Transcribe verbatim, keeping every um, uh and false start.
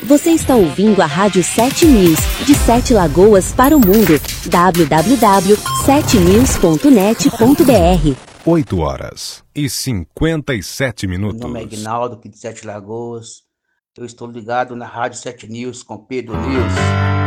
Você está ouvindo a Rádio sete News, de Sete Lagoas para o mundo. w w w ponto sete news ponto net ponto b r. oito horas e cinquenta e sete minutos. Meu nome é Ignaldo, aqui de Sete Lagoas. Eu estou ligado na Rádio sete News com Pedro News.